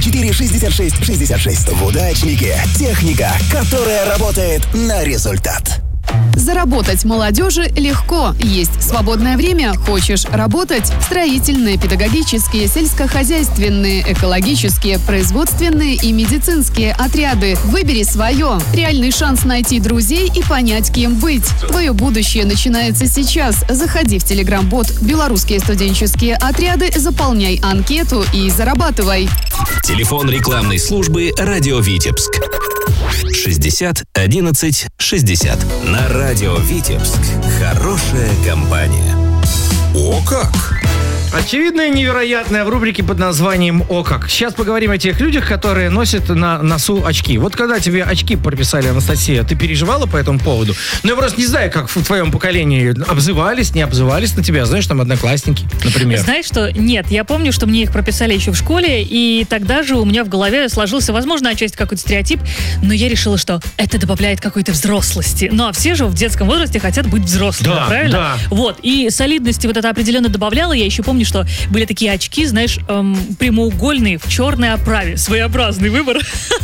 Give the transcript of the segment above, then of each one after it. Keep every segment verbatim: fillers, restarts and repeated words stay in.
четыре шестьдесят шесть шестьдесят шесть. В удачнике техника, которая работает на результат. Заработать молодежи легко. Есть свободное время? Хочешь работать? Строительные, педагогические, сельскохозяйственные, экологические, производственные и медицинские отряды. Выбери свое. Реальный шанс найти друзей и понять, кем быть. Твое будущее начинается сейчас. Заходи в телеграм-бот «Белорусские студенческие отряды», заполняй анкету и зарабатывай. Телефон рекламной службы «Радио Витебск». шестьдесят одиннадцать шестьдесят. На радио Витебск. Хорошая компания. О как! Очевидное и невероятное в рубрике под названием «О как». Сейчас поговорим о тех людях, которые носят на носу очки. Вот когда тебе очки прописали, Анастасия, ты переживала по этому поводу? Ну, я просто не знаю, как в твоем поколении обзывались, не обзывались на тебя. Знаешь, там одноклассники, например. Знаешь что? Нет, я помню, что мне их прописали еще в школе, и тогда же у меня в голове сложился, возможно, отчасти какой-то стереотип, но я решила, что это добавляет какой-то взрослости. Ну, а все же в детском возрасте хотят быть взрослыми, да, правильно? Да. Вот, и солидности вот это определенно добавляло. Я еще помню, что были такие очки, знаешь, эм, прямоугольные, в черной оправе. Своеобразный выбор.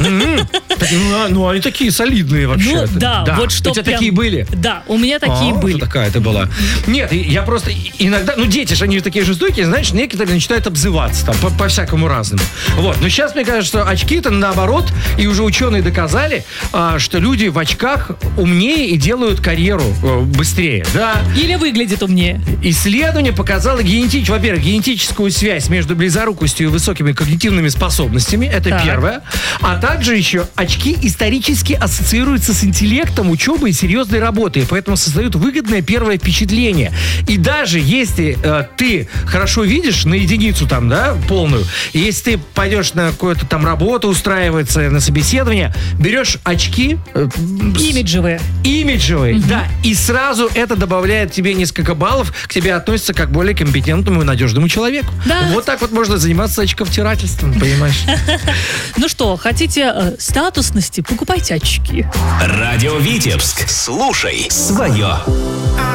Ну, они такие солидные вообще. Ну, да, вот что. У тебя такие были? Да, у меня такие были. Такая это была. Нет, я просто иногда, ну, дети же, они такие жестокие, знаешь, некоторые начинают обзываться там, по-всякому разному. Вот, но сейчас, мне кажется, что очки-то наоборот, и уже ученые доказали, что люди в очках умнее и делают карьеру быстрее, да. Или выглядят умнее. Исследование показало генетическую, во-первых, генетическую связь между близорукостью и высокими когнитивными способностями. Это так. первое. А также еще очки исторически ассоциируются с интеллектом, учебой и серьезной работой, поэтому создают выгодное первое впечатление. И даже если э, ты хорошо видишь на единицу там, да, полную, и если ты пойдешь на какую-то там работу устраиваться, на собеседование, берешь очки... Э, имиджевые. Имиджевые, угу. да. И сразу это добавляет тебе несколько баллов, к тебе относятся как более компетентному и надежному человеку. Да. Вот так вот можно заниматься очковтирательством, понимаешь? Ну что, хотите э, статусности? Покупайте очки. Радио Витебск. Слушай свое.